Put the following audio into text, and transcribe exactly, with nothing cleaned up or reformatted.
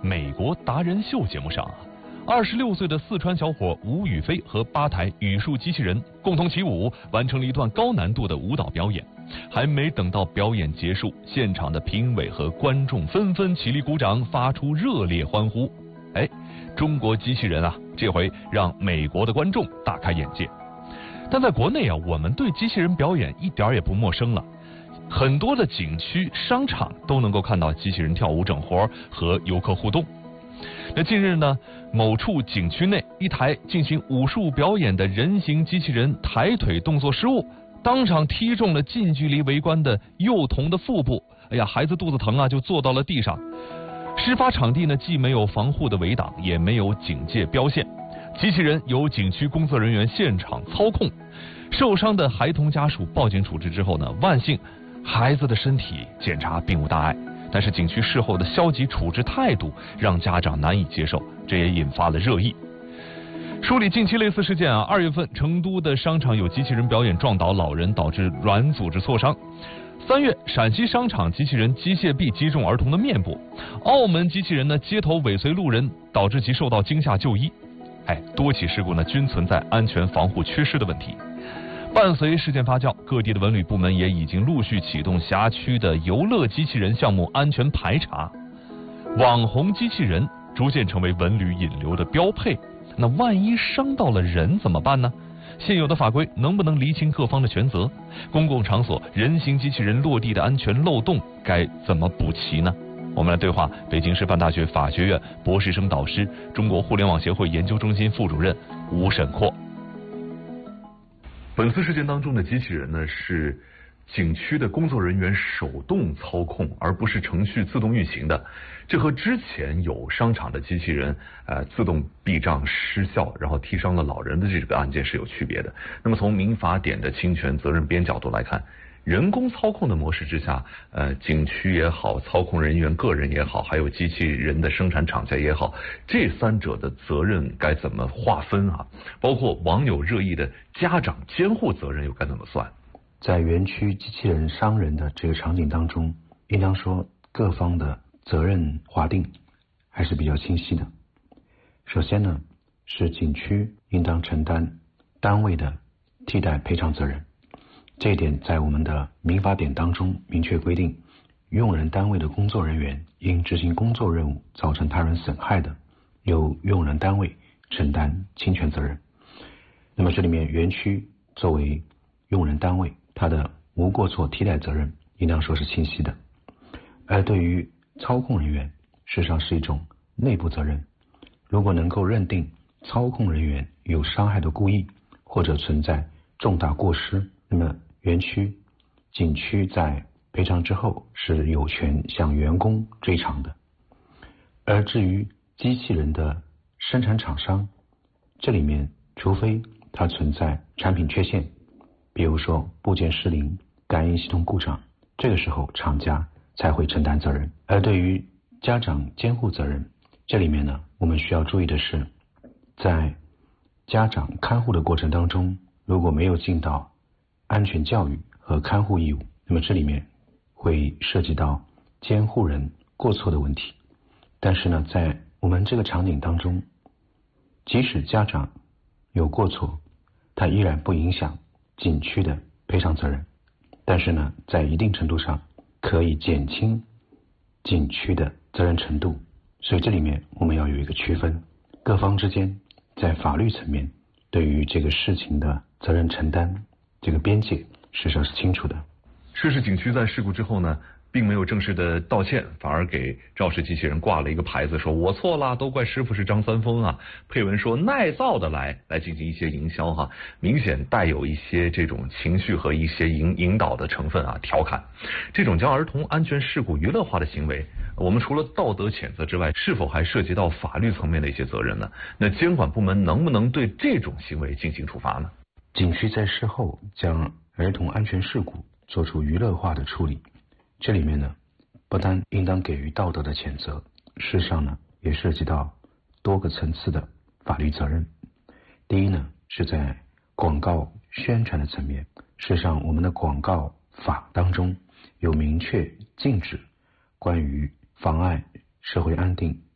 美国达人秀节目上啊，二十六岁的四川小伙吴宇飞和八台语数机器人共同起舞，完成了一段高难度的舞蹈表演。还没等到表演结束，现场的评委和观众纷纷起立鼓掌，发出热烈欢呼。哎，中国机器人啊，这回让美国的观众大开眼界。但在国内啊，我们对机器人表演一点也不陌生了。很多的景区、商场都能够看到机器人跳舞整活和游客互动。那近日呢，某处景区内一台进行武术表演的人形机器人抬腿动作失误，当场踢中了近距离围观的幼童的腹部。哎呀，孩子肚子疼啊，就坐到了地上。事发场地呢，既没有防护的围挡，也没有警戒标线，机器人由景区工作人员现场操控。受伤的孩童家属报警处置之后呢，万幸孩子的身体检查并无大碍，但是景区事后的消极处置态度让家长难以接受，这也引发了热议。梳理近期类似事件啊，二月份成都的商场有机器人表演撞倒老人，导致软组织挫伤。三月，陕西商场机器人机械臂击中儿童的面部。澳门机器人呢街头尾随路人，导致其受到惊吓就医。哎，多起事故呢均存在安全防护缺失的问题。伴随事件发酵，各地的文旅部门也已经陆续启动辖区的游乐机器人项目安全排查。网红机器人逐渐成为文旅引流的标配，那万一伤到了人怎么办呢？现有的法规能不能厘清各方的权责？公共场所人形机器人落地的安全漏洞该怎么补齐呢？我们来对话北京师范大学法学院博士生导师、中国互联网协会研究中心副主任吴沈阔。本次事件当中的机器人呢，是景区的工作人员手动操控，而不是程序自动运行的。这和之前有商场的机器人呃自动避障失效，然后踢伤了老人的这个案件是有区别的。那么从民法典的侵权责任编角度来看，人工操控的模式之下，呃，景区也好，操控人员个人也好，还有机器人的生产厂家也好，这三者的责任该怎么划分啊？包括网友热议的家长监护责任又该怎么算？ 在园区机器人伤人的这个场景当中，应当说各方的责任划定还是比较清晰的。首先呢，是景区应当承担单位的替代赔偿责任。这一点在我们的民法典当中明确规定，用人单位的工作人员因执行工作任务造成他人损害的，由用人单位承担侵权责任。那么这里面园区作为用人单位，它的无过错替代责任应当说是清晰的。而对于操控人员，事实上是一种内部责任。如果能够认定操控人员有伤害的故意，或者存在重大过失，那么园区、景区在赔偿之后是有权向员工追偿的。而至于机器人的生产厂商，这里面除非它存在产品缺陷，比如说部件失灵、感应系统故障，这个时候厂家才会承担责任。而对于家长监护责任，这里面呢，我们需要注意的是，在家长看护的过程当中，如果没有尽到安全教育和看护义务，那么这里面会涉及到监护人过错的问题。但是呢，在我们这个场景当中，即使家长有过错，它依然不影响景区的赔偿责任，但是呢，在一定程度上可以减轻景区的责任程度。所以这里面我们要有一个区分，各方之间在法律层面对于这个事情的责任承担这个边界事实上是清楚的。 涉事景区在事故之后呢，并没有正式的道歉，反而给肇事机器人挂了一个牌子，说我错了，都怪师傅是张三丰啊。配文说耐造的来来进行一些营销哈，明显带有一些这种情绪和一些引引导的成分啊，调侃。这种将儿童安全事故娱乐化的行为，我们除了道德谴责之外，是否还涉及到法律层面的一些责任呢？那监管部门能不能对这种行为进行处罚呢？ 景区在事后将儿童安全事故做出娱乐化的处理，这里面呢，不单应当给予道德的谴责，事实上呢，也涉及到多个层次的法律责任。第一呢，是在广告宣传的层面，事实上我们的广告法当中有明确禁止关于妨碍社会安定、